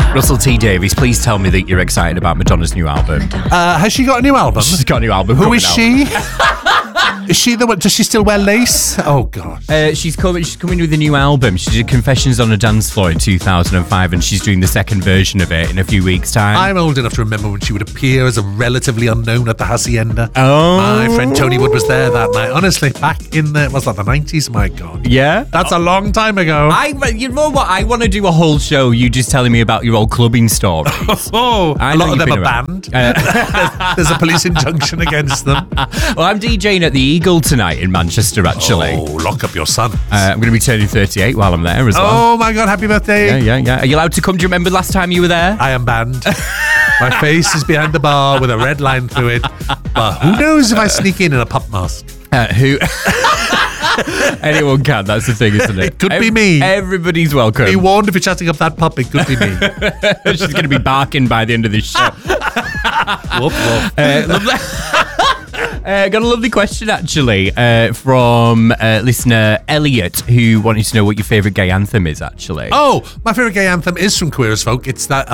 Russell T Davies, please tell me that you're excited about Madonna's new album. Has she got a new album? She's got a new album. Who is she? Is she the one? Does she still wear lace? Oh God. She's coming with a new album. She did Confessions on a Dance Floor in 2005, and she's doing the second version of it in a few weeks' time. I'm old enough to remember when she would appear as a relatively unknown at the Hacienda. Oh. My friend Tony Wood was there that night. Honestly, back in the, was that the 90s? My God. Yeah? That's a long time ago. You know what? I want to do a whole show, you just telling me about your old clubbing stories. A lot of them are banned. There's a police injunction against them. Well, I'm DJing at the Eagle tonight in Manchester, actually. Oh, lock up your son. I'm going to be turning 38 while I'm there as well. Oh my God, happy birthday. Yeah. Are you allowed to come? Do you remember last time you were there? I am banned. My face is behind the bar with a red line through it. But who knows if I sneak in a pup mask? Who? Anyone can, that's the thing, isn't it? It could be me. Everybody's welcome. Be warned if you're chatting up that pup, it could be me. She's going to be barking by the end of this show. Woof, woof. Got a lovely question, actually, from listener Elliot, who wanted to know what your favourite gay anthem is, actually. Oh, my favourite gay anthem is from Queer as Folk. It's that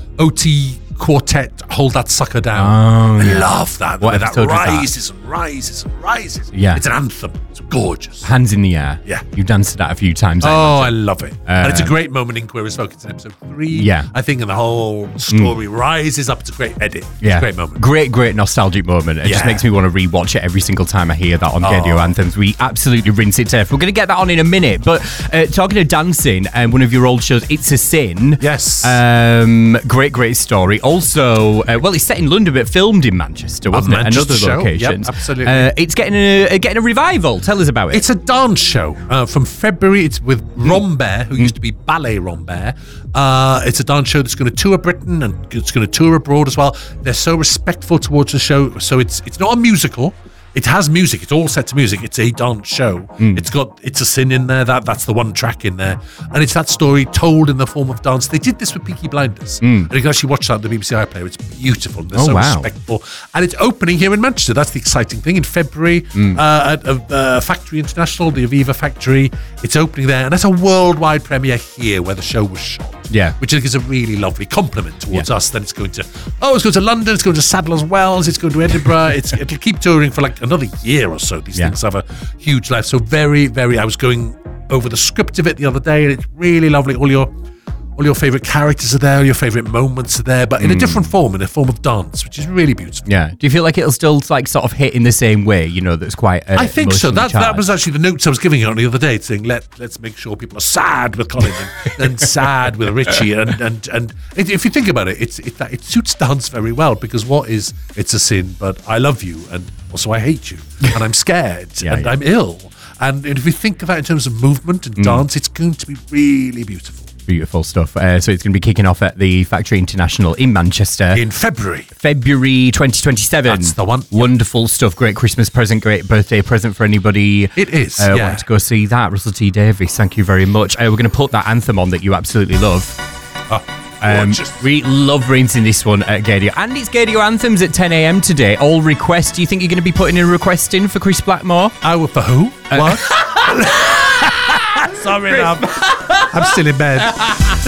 OT quartet, Hold That Sucker Down. I love that. What that episode was that? rises and rises and rises. Yeah. It's an anthem. It's gorgeous. Hands in the air. Yeah. You've danced to that a few times. I love it. And it's a great moment in Queer as Folk. It's in episode 3. Yeah. I think, and the whole story rises up. It's a great edit. Yeah. It's a great moment. Great nostalgic moment. It just makes me want to rewatch it every single time I hear that on Gadio Anthems. We absolutely rinse it to death. We're going to get that on in a minute. But talking of dancing, one of your old shows, It's a Sin. Yes. Great story. Also, it's set in London but filmed in Manchester, wasn't it? And other show. locations. Yep, absolutely. It's getting a revival. Tell us about it. It's a dance show from February. It's with Rombert, who used to be Ballet Rombert. It's a dance show that's going to tour Britain and it's going to tour abroad as well. They're so respectful towards the show. So it's not a musical. It has music. It's all set to music. It's a dance show. It's a sin in there. That's the one track in there. And it's that story told in the form of dance. They did this with Peaky Blinders. And you can actually watch that on the BBC iPlayer. It's beautiful. They're so respectful. And it's opening here in Manchester. That's the exciting thing. In February at Factory International, the Aviva Factory. It's opening there. And that's a worldwide premiere here where the show was shot. Yeah. Which I think is a really lovely compliment towards us. Then it's going to London, it's going to Sadler's Wells, it's going to Edinburgh. It'll keep touring for like another year or so. These things have a huge life. So very, very, I was going over the script of it the other day and it's really lovely. All your favourite characters are there, all your favourite moments are there, but in a different form, in a form of dance, which is really beautiful. Yeah. Do you feel like it'll still like sort of hit in the same way, that's quite I think so. That charged? was actually the notes I was giving out the other day, saying let's make sure people are sad with Colin and sad with Richie and if you think about it, it suits dance very well because it's a sin, but I love you and also I hate you and I'm scared and I'm ill. And if we think of that in terms of movement and dance, it's going to be really beautiful. Beautiful stuff. So it's going to be kicking off at the Factory International in Manchester. In February 2027. That's the one. Wonderful stuff. Great Christmas present, great birthday present for anybody. It is, Want to go see that. Russell T Davies, thank you very much. We're going to put that anthem on that you absolutely love. We love rinsing this one at Gadio. And it's Gadio Anthems at 10 a.m. today. All requests. Do you think you're going to be putting a request in for Chris Blackmore? For who? What? Sorry, love. I'm still in bed.